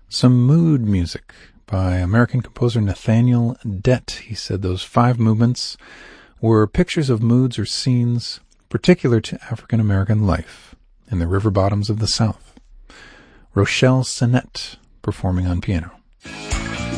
Some mood music by American composer Nathaniel Dett. He said those 5 movements were pictures of moods or scenes particular to African American life in the river bottoms of the South. Rochelle Sinnett performing on piano.